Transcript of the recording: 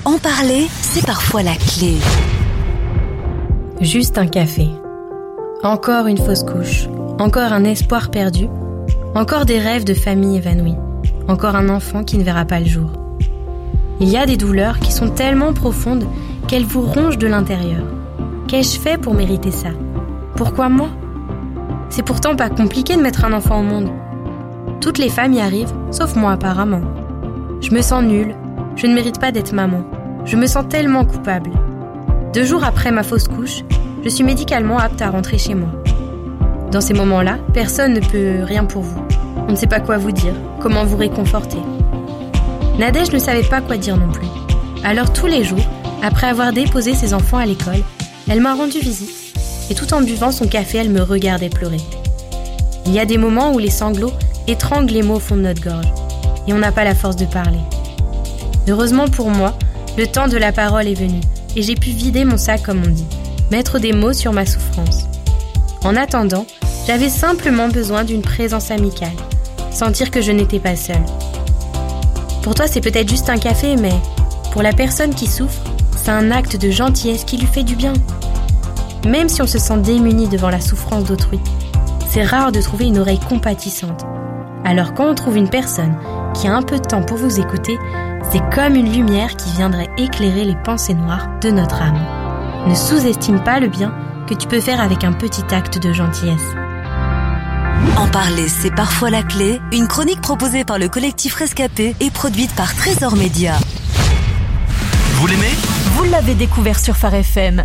En parler, c'est parfois la clé. Juste un café. Encore une fausse couche. Encore un espoir perdu. Encore des rêves de famille évanouis. Encore un enfant qui ne verra pas le jour. Il y a des douleurs qui sont tellement profondes qu'elles vous rongent de l'intérieur. Qu'ai-je fait pour mériter ça ? Pourquoi moi ? C'est pourtant pas compliqué de mettre un enfant au monde. Toutes les femmes y arrivent, sauf moi apparemment. Je me sens nulle, je ne mérite pas d'être maman. Je me sens tellement coupable. 2 jours après ma fausse couche, je suis médicalement apte à rentrer chez moi. Dans ces moments-là, personne ne peut rien pour vous. On ne sait pas quoi vous dire, comment vous réconforter. Nadège ne savait pas quoi dire non plus. Alors tous les jours, après avoir déposé ses enfants à l'école, elle m'a rendu visite et tout en buvant son café, elle me regardait pleurer. Il y a des moments où les sanglots étranglent les mots au fond de notre gorge et on n'a pas la force de parler. Heureusement pour moi, le temps de la parole est venu et j'ai pu vider mon sac comme on dit, mettre des mots sur ma souffrance. En attendant, j'avais simplement besoin d'une présence amicale, sentir que je n'étais pas seule. Pour toi, c'est peut-être juste un café, mais pour la personne qui souffre, c'est un acte de gentillesse qui lui fait du bien. Même si on se sent démuni devant la souffrance d'autrui, c'est rare de trouver une oreille compatissante. Alors quand on trouve une personne qui a un peu de temps pour vous écouter, c'est comme une lumière qui viendrait éclairer les pensées noires de notre âme. Ne sous-estime pas le bien que tu peux faire avec un petit acte de gentillesse. En parler, c'est parfois la clé. Une chronique proposée par le collectif Rescapé et produite par Trésor Média. Vous l'aimez ? Vous l'avez découvert sur Phare FM.